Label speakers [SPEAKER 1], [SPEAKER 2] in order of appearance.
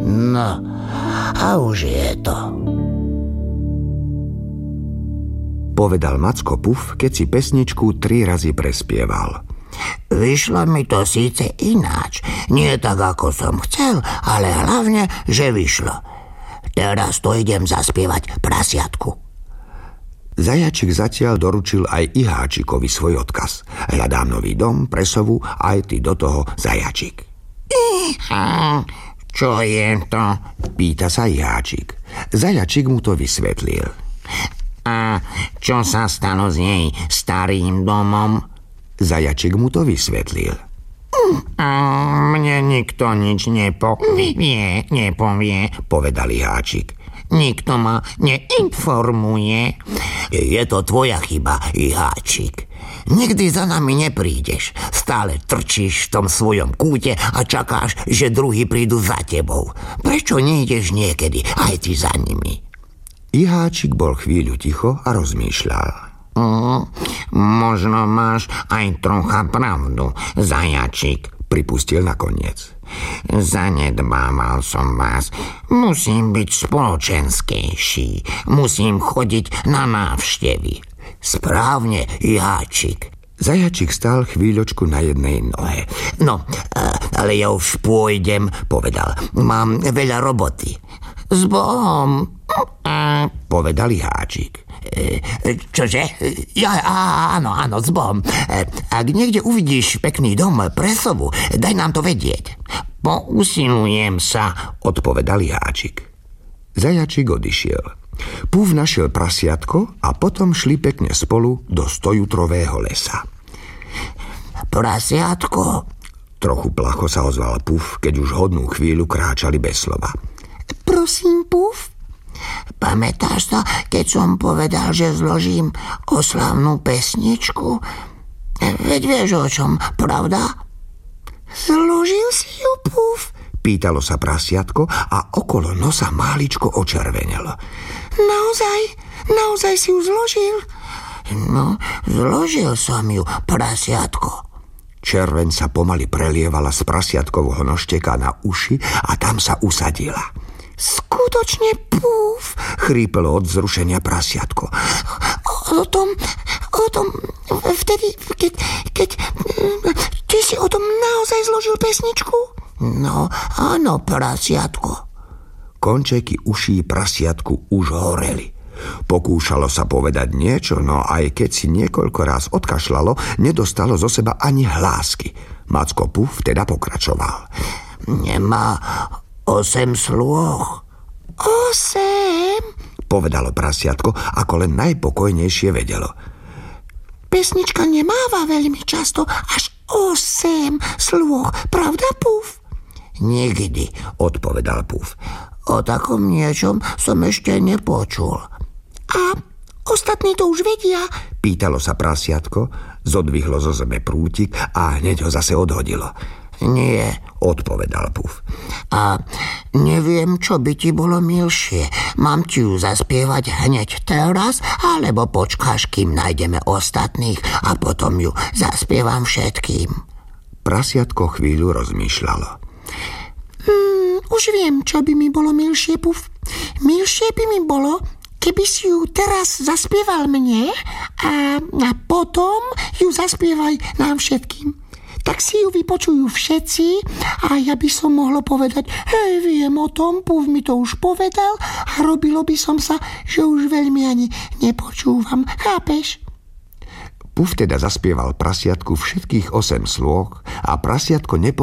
[SPEAKER 1] No, a už je to,
[SPEAKER 2] povedal Macko Puf, keď si pesničku 3 razy prespieval.
[SPEAKER 1] Vyšlo mi to síce ináč, nie tak ako som chcel, ale hlavne, že vyšlo. Teraz to idem zaspievať prasiatku.
[SPEAKER 2] Zajačik zatiaľ doručil aj Iháčikovi svoj odkaz. Hľadám nový dom, presovu, aj ty do toho, Zajačik.
[SPEAKER 1] Čo je to?
[SPEAKER 2] Pýta sa Iháčik. Zajačik mu to vysvetlil.
[SPEAKER 1] A čo sa stalo s jej starým domom?
[SPEAKER 2] Zajačik mu to vysvetlil.
[SPEAKER 1] Mne nikto nič nepovie,
[SPEAKER 2] povedal Iháčik.
[SPEAKER 1] Nikto ma neinformuje. Je to tvoja chyba, Iháčik. Nikdy za nami neprídeš. Stále trčíš v tom svojom kúte a čakáš, že druhí prídu za tebou. Prečo nejdeš niekedy aj ty za nimi?
[SPEAKER 2] Iháčik bol chvíľu ticho a rozmýšľal.
[SPEAKER 1] Možno máš aj trocha pravdu, Zajačik,
[SPEAKER 2] pripustil nakoniec.
[SPEAKER 1] Zanedbával som vás. Musím byť spoločenskejší. Musím chodiť na návštevy. Správne, Iháčik.
[SPEAKER 2] Zajačik stál chvíľočku na jednej nohe.
[SPEAKER 1] No, ale ja už pôjdem, povedal. Mám veľa roboty. S Bohom,
[SPEAKER 2] povedal Iháčik.
[SPEAKER 1] Čože? Áno, s Bohom. Ak niekde uvidíš pekný dom, presovu, daj nám to vedieť. Pousilujem sa,
[SPEAKER 2] odpovedal Iháčik. Zajačik odišiel. Puf našiel prasiatko a potom šli pekne spolu do stojutrového lesa.
[SPEAKER 1] Prasiatko?
[SPEAKER 2] Trochu placho sa ozval Puf, keď už hodnú chvíľu kráčali bez slova.
[SPEAKER 1] Prosím, Puf? Pamätáš sa, keď som povedal, že zložím oslavnú pesničku? Veď vieš o čom, pravda? Zložil si ju, Puf?
[SPEAKER 2] Pýtalo sa prasiatko a okolo nosa máličko očervenelo.
[SPEAKER 1] Naozaj si ju zložil? No, zložil som ju, prasiatko.
[SPEAKER 2] Červeň sa pomaly prelievala z prasiatkovho nožteka na uši a tam sa usadila.
[SPEAKER 1] Skutočne, Puf,
[SPEAKER 2] chrípelo od vzrušenia prasiatko.
[SPEAKER 1] O tom, vtedy, keď ty si o tom naozaj zložil pesničku? No, áno, prasiatko.
[SPEAKER 2] Končeky uší prasiatku už horeli. Pokúšalo sa povedať niečo, no aj keď si niekoľko raz odkašľalo, nedostalo zo seba ani hlásky. Macko Puf teda pokračoval.
[SPEAKER 1] Nemá 8 slôch. 8?
[SPEAKER 2] Povedalo prasiatko, ako len najpokojnejšie vedelo.
[SPEAKER 1] Pesnička nemáva veľmi často až 8 slôch, pravda, Puf? Nikdy, odpovedal Puf. O takom niečom som ešte nepočul. A ostatní to už vedia?
[SPEAKER 2] Pýtalo sa prasiatko, zodvihlo zo zeme prútik a hneď ho zase odhodilo.
[SPEAKER 1] Nie,
[SPEAKER 2] odpovedal Puf.
[SPEAKER 1] A neviem, čo by ti bolo milšie. Mám ti ju zaspievať hneď teraz, alebo počkáš, kým nájdeme ostatných a potom ju zaspievam všetkým.
[SPEAKER 2] Prasiatko chvíľu rozmýšľalo.
[SPEAKER 1] Už viem, čo by mi bolo milšie, Puf. Milšie by mi bolo, keby si ju teraz zaspieval mne a potom ju zaspievaj nám všetkým. Tak si ju vypočujú všetci a ja by som mohla povedať, hej, viem o tom, Puf mi to už povedal a robilo by som sa, že už veľmi ani nepočúvam. Chápeš?
[SPEAKER 2] Puf teda zaspieval prasiatku všetkých 8 slôch a prasiatko